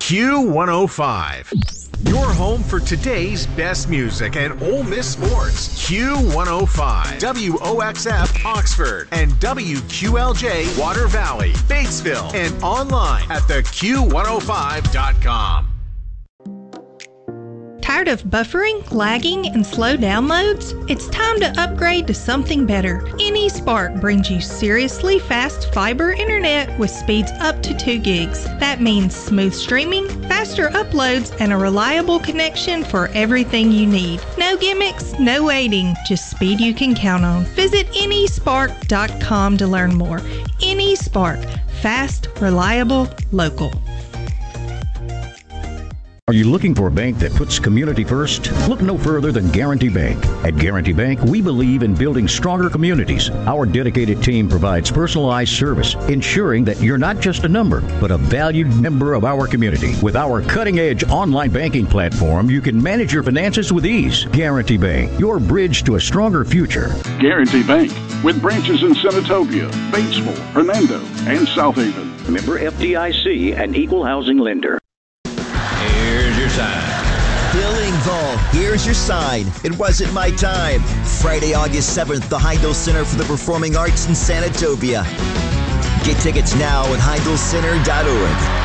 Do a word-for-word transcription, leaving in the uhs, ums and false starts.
Q one oh five. Your home for today's best music and Ole Miss sports. Q one oh five. W O X F Oxford and W Q L J Water Valley, Batesville, and online at the Q one oh five dot com. Tired of buffering, lagging, and slow downloads? It's time to upgrade to something better. AnySpark brings you seriously fast fiber internet with speeds up to two gigs. That means smooth streaming, faster uploads, and a reliable connection for everything you need. No gimmicks, no waiting, just speed you can count on. Visit any spark dot com to learn more. AnySpark, fast, reliable, local. Are you looking for a bank that puts community first? Look no further than Guarantee Bank. At Guarantee Bank, we believe in building stronger communities. Our dedicated team provides personalized service, ensuring that you're not just a number, but a valued member of our community. With our cutting-edge online banking platform, you can manage your finances with ease. Guarantee Bank, your bridge to a stronger future. Guarantee Bank, with branches in Senatobia, Batesville, Hernando, and South Haven. Member F D I C, an equal housing lender. Here's your sign. Bill Engvall, here's your sign. It wasn't my time. Friday, August seventh, the Heindel Center for the Performing Arts in Senatobia. Get tickets now at heindel center dot org.